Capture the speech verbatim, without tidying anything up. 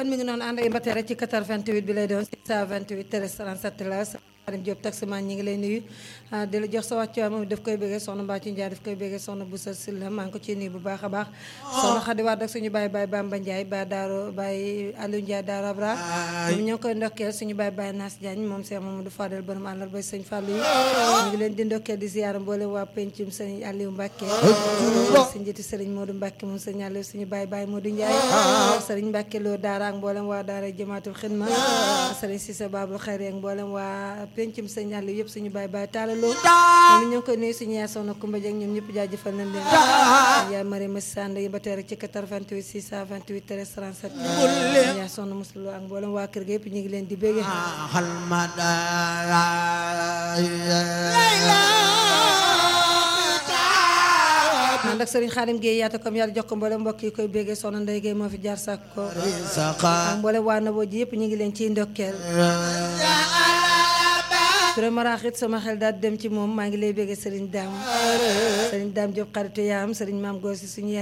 kon mi ngi noonu ànd ak ba tey rek ci quatre-vingt-huit bi lay doon six cent vingt-huit treize trente-sept la Xadim Diop taximan ñi ngi lay nuyu di la jox sa wàccuwaay moom daf koy bëggee soxna Mbacke Ndiaye daf koy bëggee soxna Boussa Sylla maa ngi ko ciy nuyu bu baax a baax soxna Xadi Wade ak suñu baay baay Bamba Ndiaye ba daaro baay Aliou Ndiaye daaro Abra moom ñoo ngi koy ndokkeel suñu baay baay Nass Diagne moom Cheikh Mamadou Fadel borom àllar bay sëñ Fallou yi ñu ngi leen di ndokkeel di ziyaara mboolem waa pencum sëñ Aliou Mbacke si njëti sëriñ Modou Mbacke moom sëñ Aliou suñu baay baay Modou Ndiaye sëriñ Mbacke Lo daara ak mboolem waa daara Jamaatul Xidma sëriñ Cissé Babou Khayri ak mboolem waa pencum sëñ Aliou yëpp suñu baay baay taalaloo ñoom ñoo ngi koy nuyu suñu yaay soxna Kumba Dieng ñoom ñëpp jaajëfal nañ leen yaay Marie Messi Sand yi ba tey rek ci quatre-vingt-huit six cent vingt-huit treize trente-sept yaay soxna Muslo ak mboolem waa kër ga yëpp ñu ngi leen di bégge ànd ak Serigne Khadim Gueye yaata comme yàlla jox ko mboolem mbokk yi koy bégge soxna Ndeye Gueye moo fi jaar sàkk ko ak mboolem waa Naboo ji yëpp ñu ngi leen ciy ndokkeel Touré Maraxit sama xel daal dem ci moom maa ngi lay bégge Serigne Dame Serigne Dame Diop xaritu yaam Serigne Maam Gosi suñu